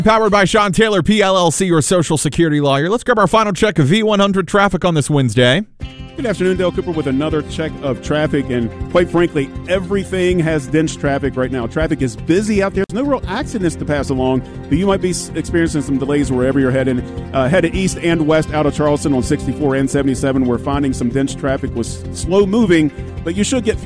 Powered by Sean Taylor, PLLC, your social security lawyer. Let's grab our final check of V100 traffic on this Wednesday. Good afternoon, Dale Cooper with another check of traffic, and quite frankly, everything has dense traffic right now. Traffic is busy out there. There's no real accidents to pass along, but you might be experiencing some delays wherever you're heading. Headed east and west out of Charleston on 64 and 77. We're finding some dense traffic was slow moving, but you should get